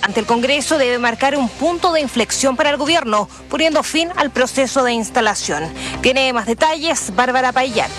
ante el Congreso debe marcar un punto de inflexión para el gobierno, poniendo fin al proceso de instalación. Tiene más detalles Bárbara Paillán.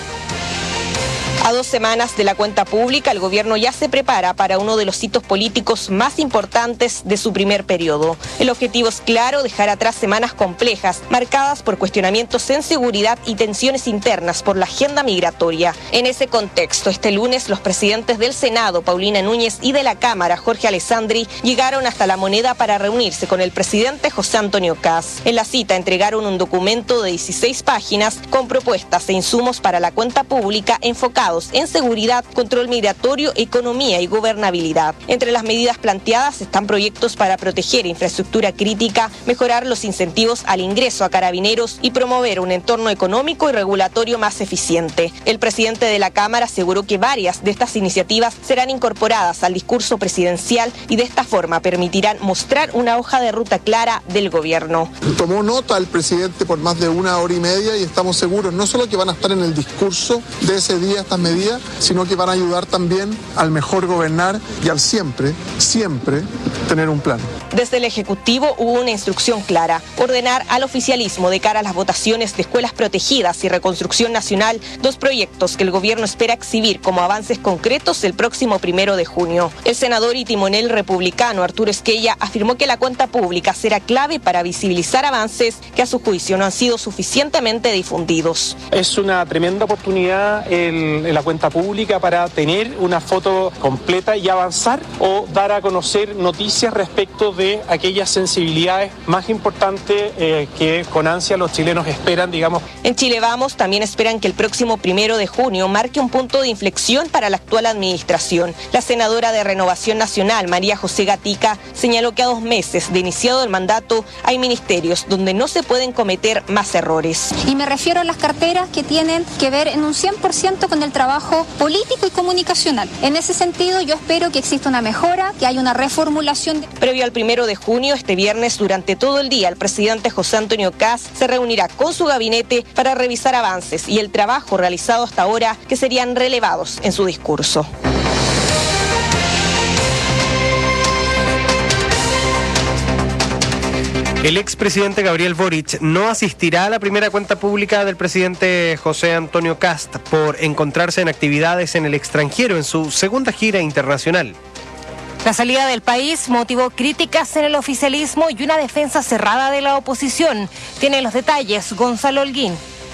A 2 semanas de la cuenta pública, el gobierno ya se prepara para uno de los hitos políticos más importantes de su primer periodo. El objetivo es claro, dejar atrás semanas complejas, marcadas por cuestionamientos en seguridad y tensiones internas por la agenda migratoria. En ese contexto, este lunes los presidentes del Senado, Paulina Núñez, y de la Cámara, Jorge Alessandri, llegaron hasta La Moneda para reunirse con el presidente José Antonio Kast. En la cita entregaron un documento de 16 páginas con propuestas e insumos para la cuenta pública enfocados en seguridad, control migratorio, economía y gobernabilidad. Entre las medidas planteadas están proyectos para proteger infraestructura crítica, mejorar los incentivos al ingreso a carabineros y promover un entorno económico y regulatorio más eficiente. El presidente de la Cámara aseguró que varias de estas iniciativas serán incorporadas al discurso presidencial y de esta forma permitirán mostrar una hoja de ruta clara del gobierno. Tomó nota el presidente por más de 1 hora y media y estamos seguros no solo que van a estar en el discurso de ese día estas medidas, sino que van a ayudar también al mejor gobernar y al siempre tener un plan. Desde el Ejecutivo hubo una instrucción clara: ordenar al oficialismo de cara a las votaciones de escuelas protegidas y reconstrucción nacional, 2 proyectos que el gobierno espera exhibir como avances concretos el próximo 1 de junio. El senador y timonel republicano Arturo Esquella afirmó que la cuenta pública será clave para visibilizar avances que a su juicio no han sido suficientemente difundidos. Es una tremenda oportunidad la cuenta pública para tener una foto completa y avanzar o dar a conocer noticias respecto de aquellas sensibilidades más importantes que con ansia los chilenos esperan, digamos. En Chile Vamos también esperan que el próximo 1 de junio marque un punto de inflexión para la actual administración. La senadora de Renovación Nacional, María José Gatica, señaló que a 2 meses de iniciado el mandato hay ministerios donde no se pueden cometer más errores. Y me refiero a las carteras que tienen que ver en un 100% con el trabajo político y comunicacional. En ese sentido, yo espero que exista una mejora, que haya una reformulación. Previo al 1 de junio, este viernes, durante todo el día, el presidente José Antonio Kast se reunirá con su gabinete para revisar avances y el trabajo realizado hasta ahora que serían relevados en su discurso. El expresidente Gabriel Boric no asistirá a la primera cuenta pública del presidente José Antonio Kast por encontrarse en actividades en el extranjero en su segunda gira internacional. La salida del país motivó críticas en el oficialismo y una defensa cerrada de la oposición. Tiene los detalles Gonzalo Holguín.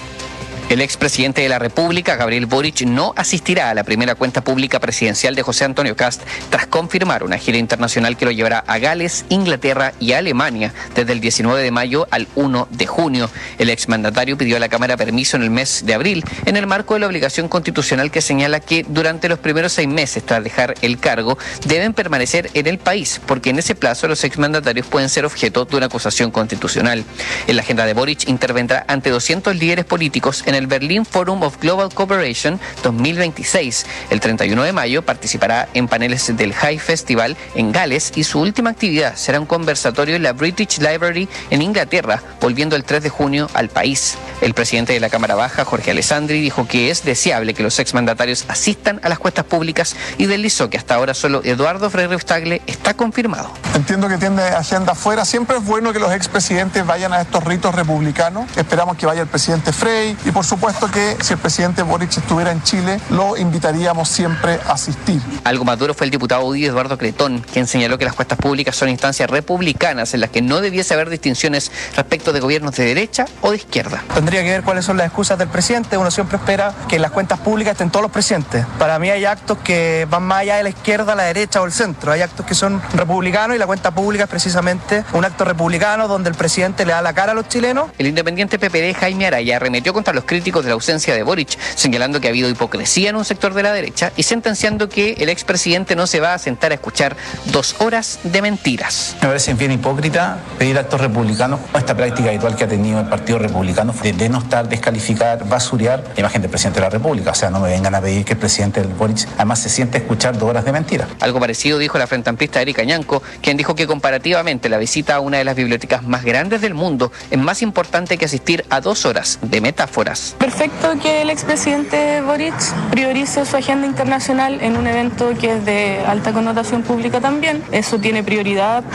El expresidente de la República, Gabriel Boric, no asistirá a la primera cuenta pública presidencial de José Antonio Kast tras confirmar una gira internacional que lo llevará a Gales, Inglaterra y Alemania desde el 19 de mayo al 1 de junio. El exmandatario pidió a la Cámara permiso en el mes de abril en el marco de la obligación constitucional que señala que durante los primeros 6 meses tras dejar el cargo deben permanecer en el país, porque en ese plazo los exmandatarios pueden ser objeto de una acusación constitucional. En la agenda de Boric intervendrá ante 200 líderes políticos en el Berlin Forum of Global Cooperation 2026. El 31 de mayo participará en paneles del High Festival en Gales y su última actividad será un conversatorio en la British Library en Inglaterra, volviendo el 3 de junio al país. El presidente de la Cámara Baja, Jorge Alessandri, dijo que es deseable que los exmandatarios asistan a las cuentas públicas y deslizó que hasta ahora solo Eduardo Frei Tagle está confirmado. Entiendo que tiene agenda afuera. Siempre es bueno que los expresidentes vayan a estos ritos republicanos. Esperamos que vaya el presidente Frei y por supuesto que si el presidente Boric estuviera en Chile, lo invitaríamos siempre a asistir. Algo más duro fue el diputado UDI Eduardo Cretón, quien señaló que las cuentas públicas son instancias republicanas en las que no debiese haber distinciones respecto de gobiernos de derecha o de izquierda. Tendría que ver cuáles son las excusas del presidente. Uno siempre espera que en las cuentas públicas estén todos los presidentes. Para mí hay actos que van más allá de la izquierda, la derecha o el centro. Hay actos que son republicanos y la cuenta pública es precisamente un acto republicano donde el presidente le da la cara a los chilenos. El independiente PPD Jaime Araya arremetió contra los críticos de la ausencia de Boric, señalando que ha habido hipocresía en un sector de la derecha y sentenciando que el expresidente no se va a sentar a escuchar 2 horas de mentiras. Me parece bien hipócrita pedir actos republicanos, esta práctica habitual que ha tenido el Partido Republicano de denostar, descalificar, basurear la imagen del presidente de la República. O sea, no me vengan a pedir que el presidente del Boric además se siente a escuchar 2 horas de mentiras. Algo parecido dijo la frente amplista Erika Ñanco, quien dijo que comparativamente la visita a una de las bibliotecas más grandes del mundo es más importante que asistir a 2 horas de metáforas. Perfecto que el expresidente Boric priorice su agenda internacional en un evento que es de alta connotación pública también. Eso tiene prioridad.